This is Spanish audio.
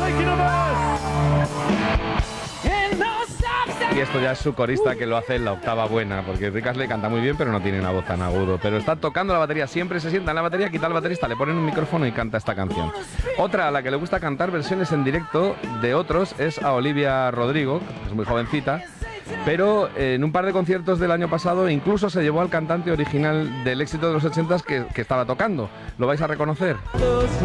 Y esto ya es su corista que lo hace en la octava buena, porque Rick Astley canta muy bien, pero no tiene una voz tan agudo. Pero está tocando la batería, siempre se sienta en la batería, quita al baterista, le ponen un micrófono y canta esta canción. Otra a la que le gusta cantar versiones en directo de otros es a Olivia Rodrigo, que es muy jovencita, pero en un par de conciertos del año pasado incluso se llevó al cantante original del éxito de los 80s que estaba tocando. ¿Lo vais a reconocer?